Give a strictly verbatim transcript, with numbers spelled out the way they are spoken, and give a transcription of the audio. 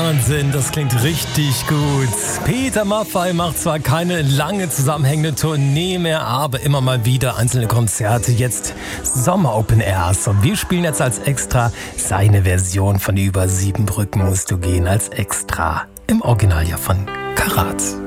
Wahnsinn, das klingt richtig gut. Peter Maffay macht zwar keine lange zusammenhängende Tournee mehr, aber immer mal wieder einzelne Konzerte. Jetzt Sommer-Open Airs. Und wir spielen jetzt als Extra seine Version von Über sieben Brücken musst du gehen als Extra. Im Original ja von Karat.